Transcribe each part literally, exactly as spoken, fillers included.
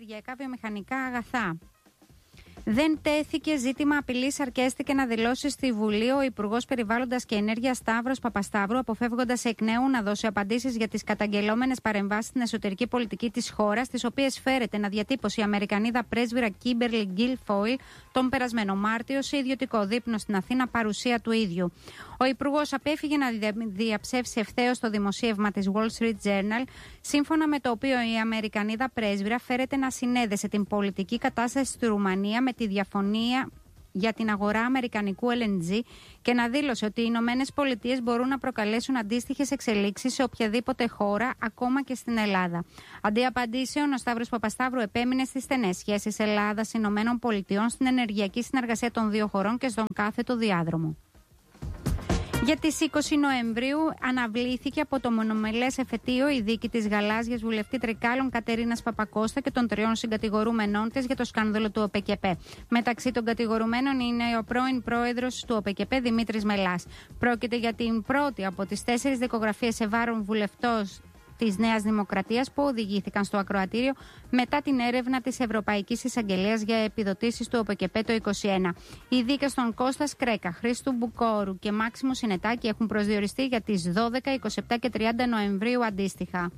ενεργειακά βιομηχανικά αγαθά. Δεν τέθηκε ζήτημα απειλής, αρκέστηκε να δηλώσει στη Βουλή ο Υπουργός Περιβάλλοντας και Ενέργειας Σταύρος Παπασταύρου, αποφεύγοντας εκ νέου να δώσει απαντήσεις για τις καταγγελόμενες παρεμβάσεις στην εσωτερική πολιτική της χώρας, τις οποίες φέρεται να διατύπωσε η Αμερικανίδα πρέσβυρα Κίμπερλι Γκίλφόιλ τον περασμένο Μάρτιο σε ιδιωτικό δείπνο στην Αθήνα, παρουσία του ίδιου. Ο Υπουργός απέφυγε να διαψεύσει ευθέως το δημοσίευμα της Wall Street Journal, σύμφωνα με το οποίο η Αμερικανίδα πρέσβυρα φέρεται να συνέδεσε την πολιτική κατάσταση στη Ρουμανία με τη διαφωνία για την αγορά αμερικανικού ελ εν τζι και να δήλωσε ότι οι Ηνωμένες Πολιτείες μπορούν να προκαλέσουν αντίστοιχες εξελίξεις σε οποιαδήποτε χώρα, ακόμα και στην Ελλάδα. Αντί απαντήσεων, ο Σταύρος Παπασταύρου επέμεινε στις στενές σχέσεις Ελλάδας-Ηνωμένων Πολιτειών, στην ενεργειακή συνεργασία των δύο χωρών και στον κάθετο διάδρομο. Για τις είκοσι Νοεμβρίου αναβλήθηκε από το μονομελές εφετείο η δίκη της γαλάζιας βουλευτή Τρικάλων Κατερίνας Παπακώστα και των τριών συγκατηγορούμενών της για το σκάνδαλο του ΟΠΕΚΕΠΕ. Μεταξύ των κατηγορουμένων είναι ο πρώην πρόεδρος του ΟΠΕΚΕΠΕ Δημήτρης Μελάς. Πρόκειται για την πρώτη από τις τέσσερις δικογραφίες σε βάρον βουλευτών της Νέας Δημοκρατίας που οδηγήθηκαν στο ακροατήριο μετά την έρευνα της Ευρωπαϊκής Εισαγγελίας για επιδοτήσεις του ΟΠΕΚΕΠΕ το είκοσι ένα. Οι δίκες των Κώστας Κρέκα, Χρήστου Μπουκόρου και Μάξιμου Συνετάκη έχουν προσδιοριστεί για τις δώδεκα, είκοσι επτά και τριάντα Νοεμβρίου αντίστοιχα.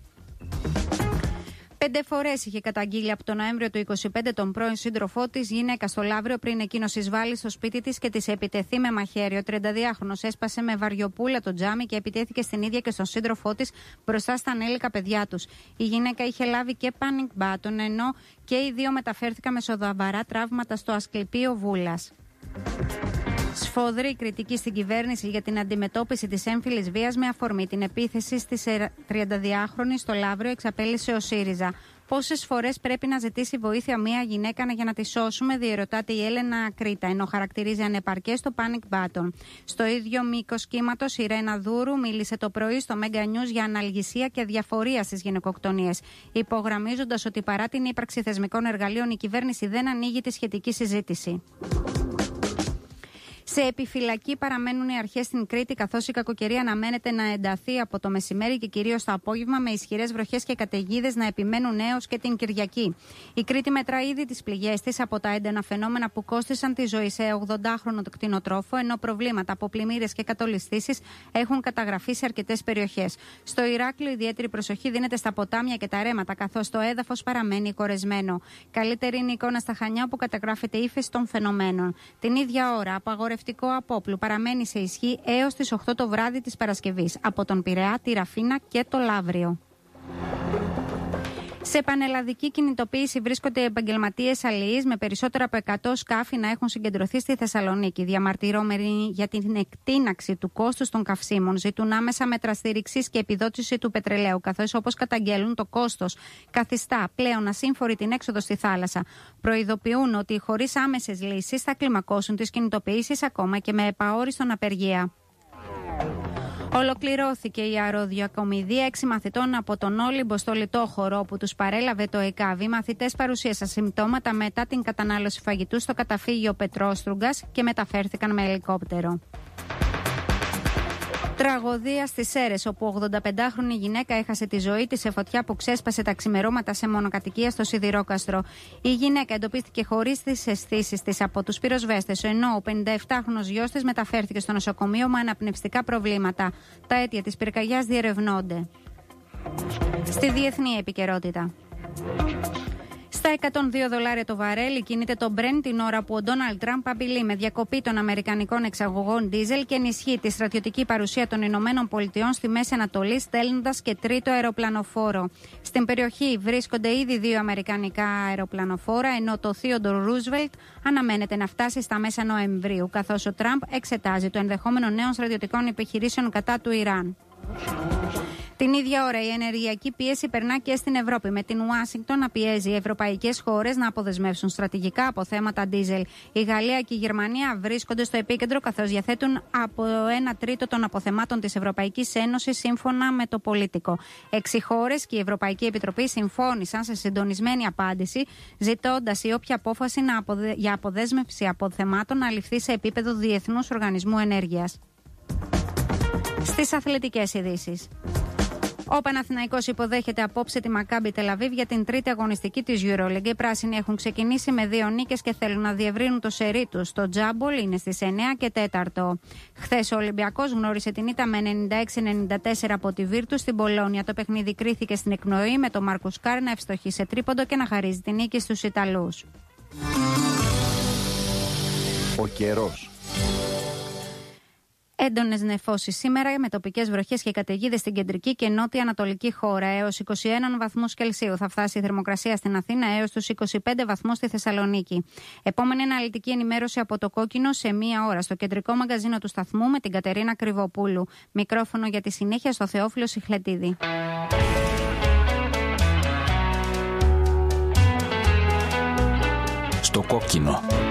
Πέντε φορές είχε καταγγείλει από τον Νοέμβριο του είκοσι πέντε τον πρώην σύντροφό της γυναίκα στο Λαύριο πριν εκείνος εισβάλλει στο σπίτι της και της επιτεθεί με μαχαίρι. Ο τριανταδυάχρονος έσπασε με βαριοπούλα το τζάμι και επιτέθηκε στην ίδια και στον σύντροφό της μπροστά στα ανέλικα παιδιά τους. Η γυναίκα είχε λάβει και panic button, ενώ και οι δύο μεταφέρθηκαν με σοβαρά τραύματα στο Ασκληπείο Βούλας. Σφοδρή κριτική στην κυβέρνηση για την αντιμετώπιση της έμφυλης βίας με αφορμή την επίθεση στη τριανταδυάχρονη στο Λαύριο, εξαπέλυσε ο ΣΥΡΙΖΑ. Πόσες φορές πρέπει να ζητήσει βοήθεια μια γυναίκα για να τη σώσουμε, διερωτάται η Έλενα Κρήτα, ενώ χαρακτηρίζει ανεπαρκές το panic button. Στο ίδιο μήκος κύματος, η Ρένα Δούρου μίλησε το πρωί στο Mega News για αναλγησία και αδιαφορία στις γυναικοκτονίες, υπογραμμίζοντας ότι παρά την ύπαρξη θεσμικών εργαλείων, η κυβέρνηση δεν ανοίγει τη σχετική συζήτηση. Σε επιφυλακή παραμένουν οι αρχές στην Κρήτη, καθώς η κακοκαιρία αναμένεται να ενταθεί από το μεσημέρι και κυρίως το απόγευμα, με ισχυρές βροχές και καταιγίδες να επιμένουν έως και την Κυριακή. Η Κρήτη μετρά ήδη τις πληγές της από τα έντονα φαινόμενα που κόστησαν τη ζωή σε ογδοντάχρονο κτηνοτρόφο, ενώ προβλήματα από πλημμύρες και κατολιστήσεις έχουν καταγραφεί σε αρκετές περιοχές. Στο Ηράκλειο, ιδιαίτερη προσοχή δίνεται στα ποτάμια και τα ρέματα, καθώς το έδαφος παραμένει κορεσμένο. Καλύτερη είναι η εικόνα στα Χανιά, όπου καταγράφεται ύφεση των φαινομένων. Την ίδια ώρα, απαγορευτικό απόπλου παραμένει σε ισχύ έως τις οκτώ το βράδυ της Παρασκευής από τον Πειραιά, τη Ραφίνα και το Λαύριο. Σε πανελλαδική κινητοποίηση βρίσκονται οι επαγγελματίες αλληλείς, με περισσότερα από εκατό σκάφη να έχουν συγκεντρωθεί στη Θεσσαλονίκη. Διαμαρτυρόμενοι για την εκτείναξη του κόστους των καυσίμων ζητούν άμεσα μέτρα στήριξης και επιδότηση του πετρελαίου, καθώς, όπως καταγγέλουν, το κόστος καθιστά πλέον ασύμφορη την έξοδο στη θάλασσα. Προειδοποιούν ότι χωρίς άμεσες λύσεις θα κλιμακώσουν τις κινητοποιήσεις ακόμα και με επαόριστον απεργία. Ολοκληρώθηκε η αεροδιακομιδία έξι μαθητών από τον Όλυμπο στο Λιτόχωρο, όπου τους παρέλαβε το ΕΚΑΒ. Οι μαθητές παρουσίασαν συμπτώματα μετά την κατανάλωση φαγητού στο καταφύγιο Πετρόστρουγκας και μεταφέρθηκαν με ελικόπτερο. Τραγωδία στις Σέρρες, όπου ογδονταπεντάχρονη γυναίκα έχασε τη ζωή της σε φωτιά που ξέσπασε τα ξημερώματα σε μονοκατοικία στο Σιδηρόκαστρο. Η γυναίκα εντοπίστηκε χωρίς τις αισθήσεις της από τους πυροσβέστες, ενώ ο πενηνταεπτάχρονος γιος της μεταφέρθηκε στο νοσοκομείο με αναπνευστικά προβλήματα. Τα αίτια της πυρκαγιάς διερευνώνται. Στη διεθνή επικαιρότητα. Στα εκατόν δύο δολάρια το βαρέλι κινείται το Brent την ώρα που ο Ντόναλντ Τραμπ απειλεί με διακοπή των αμερικανικών εξαγωγών ντίζελ και ενισχύει τη στρατιωτική παρουσία των Ηνωμένων Πολιτειών στη Μέση Ανατολή, στέλνοντας και τρίτο αεροπλανοφόρο. Στην περιοχή βρίσκονται ήδη δύο αμερικανικά αεροπλανοφόρα, ενώ το Theodore Roosevelt αναμένεται να φτάσει στα μέσα Νοεμβρίου, καθώς ο Τραμπ εξετάζει το ενδεχόμενο νέων στρατιωτικών επιχειρήσεων κατά του Ιράν. Την ίδια ώρα η ενεργειακή πίεση περνά και στην Ευρώπη, με την Ουάσιγκτον να πιέζει ευρωπαϊκές χώρες να αποδεσμεύσουν στρατηγικά αποθέματα ντίζελ. Η Γαλλία και η Γερμανία βρίσκονται στο επίκεντρο, καθώς διαθέτουν από ένα τρίτο των αποθεμάτων της Ευρωπαϊκής Ένωσης, σύμφωνα με το Πολίτικο. Έξι χώρες και η Ευρωπαϊκή Επιτροπή συμφώνησαν σε συντονισμένη απάντηση, ζητώντας η όποια απόφαση για αποδέσμευση αποθεμάτων να ληφθεί σε επίπεδο Διεθνούς Οργανισμού Ενέργειας. Στις αθλητικές ειδήσεις. Ο Παναθηναϊκός υποδέχεται απόψε τη Μακάμπι Τελαβίβ για την τρίτη αγωνιστική της EuroLeague. Οι πράσινοι έχουν ξεκινήσει με δύο νίκες και θέλουν να διευρύνουν το σερί τους. Το Τζάμπολ είναι στις εννιά και τέταρτο. Χθες ο Ολυμπιακός γνώρισε την ήττα με ενενήντα έξι ενενήντα τέσσερα από τη Βίρτου στην Πολόνια. Το παιχνίδι κρίθηκε στην εκπνοή με τον Μάρκους Κάρ να ευστοχεί σε τρίποντο και να χαρίζει την νίκη στους Ιταλούς. Ο καιρός. Έντονες νεφώσεις σήμερα με τοπικές βροχές και καταιγίδες στην κεντρική και νότια ανατολική χώρα. Έως είκοσι ένα βαθμούς Κελσίου θα φτάσει η θερμοκρασία στην Αθήνα, έως τους είκοσι πέντε βαθμούς στη Θεσσαλονίκη. Επόμενη αναλυτική ενημέρωση από το Κόκκινο σε μία ώρα στο κεντρικό μαγκαζίνο του σταθμού με την Κατερίνα Κρυβοπούλου. Μικρόφωνο για τη συνέχεια στο Θεόφιλο Σιχλετίδη. Στο Κόκκινο.